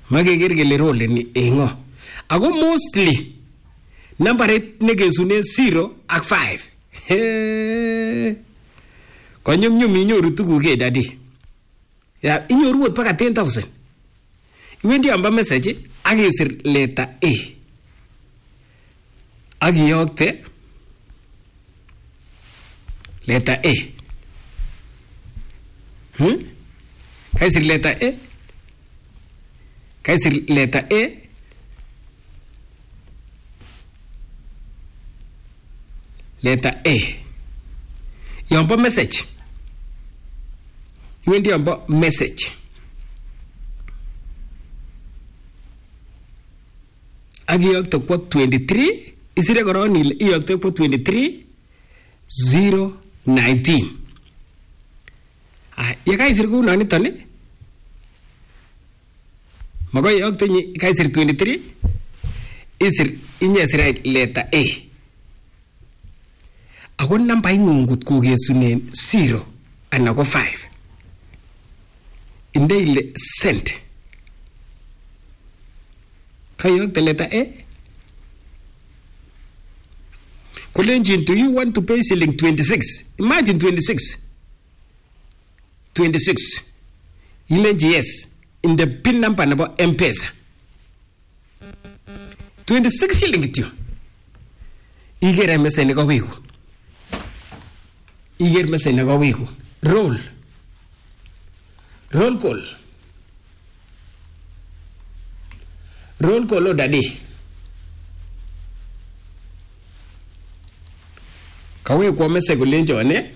Makeker kele role ni ngo. Ako mostly nambarit nekesune 0 ak 5. Konyumnyum inyoru tuguk dadi. Ya inyoru ot paka 10,000. Iwendi amba message ak isir letter A. Ak iyokte letter A. Kaisir letter A. Kaisir letter A. Letter A. Yombo message. Iwendi yombo message. Ak iyokte kwa 23. Isire koron ile iyokte kwa 23-0-19. Yekaisir kuno nitoni. Makoi iyokte kaisir 23. Isir inyesir letter A. Ako namba ing'ung kot kokesunen 0 anan ko 5. Inde ile send. Kayokte letter A. Kolenjin, do you want to pay shilling 26? Imagine 26. 26. Ilenji yes. In the pin number nabo M-Pesa. 26 shilling kityo. Igere message niko wiku. Iger message niko wiku. Roll. Roll call. Roll call o dadi. Kawe kwa message kulenjo ane.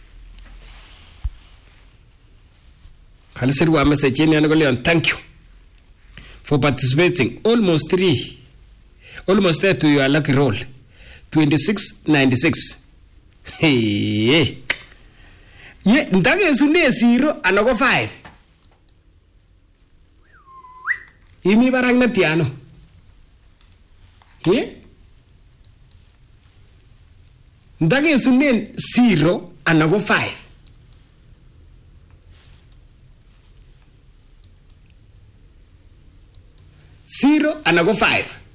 Kalisir wa message ni anagoleon, thank you for participating. Almost there to your lucky roll. 2696. Hey. Ye ndage sune 0 anako 5. Imi barang na tiano. Ye? Ndage sune 0 anako 5. Zero anako 5.